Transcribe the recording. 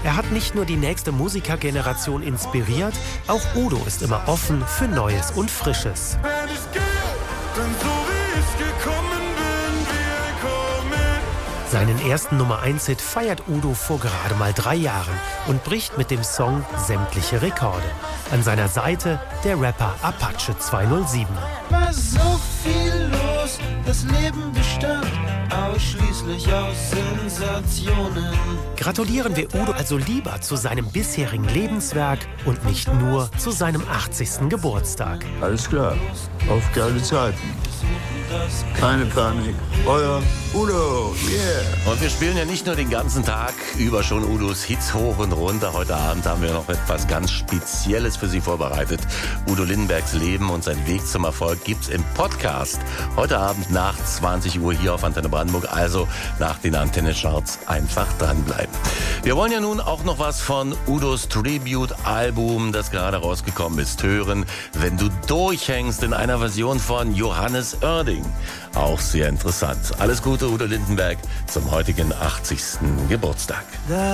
Er hat nicht nur die nächste Musikergeneration inspiriert, auch Udo ist immer offen für Neues und Frisches. Wenn ich gehe, dann so wie ich gekommen bin, willkommen. Seinen ersten Nummer-1-Hit feiert Udo vor gerade mal 3 Jahren und bricht mit dem Song sämtliche Rekorde. An seiner Seite der Rapper Apache 207. War so viel los, das Leben bestand ausschließlich aus Sensationen. Gratulieren wir Udo also lieber zu seinem bisherigen Lebenswerk und nicht nur zu seinem 80. Geburtstag. Alles klar, auf geile Zeiten. Keine Panik, euer Udo, yeah! Und wir spielen ja nicht nur den ganzen Tag über schon Udos Hits hoch und runter. Heute Abend haben wir noch etwas ganz Spezielles für Sie vorbereitet. Udo Lindenbergs Leben und sein Weg zum Erfolg gibt's im Podcast. Heute Abend nach 20 Uhr hier auf Antenne Brandenburg, also nach den Antenne-Charts einfach dranbleiben. Wir wollen ja nun auch noch was von Udos Tribute-Album, das gerade rausgekommen ist, hören. Wenn du durchhängst, in einer Version von Johannes Oerding. Auch sehr interessant. Alles Gute, Udo Lindenberg, zum heutigen 80. Geburtstag.